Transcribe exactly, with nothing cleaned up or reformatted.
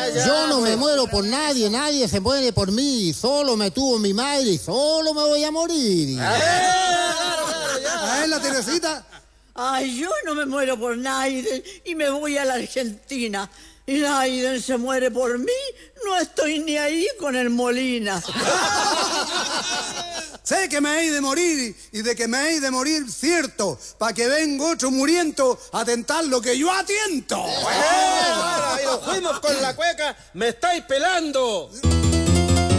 ya, Yo no pues. me muero por nadie, nadie se muere por mí. Solo me tuvo mi madre y solo me voy a morir. Claro, claro, ya. A ver, la Teresita. Ay, yo no me muero por Naiden y me voy a la Argentina. Y Naiden se muere por mí, no estoy ni ahí con el Molina. Sé que me he de morir y de que me he de morir cierto, para que venga otro muriento a tentar lo que yo atiento. Bueno, ahora, ahí nos fuimos con la cueca, me estáis pelando.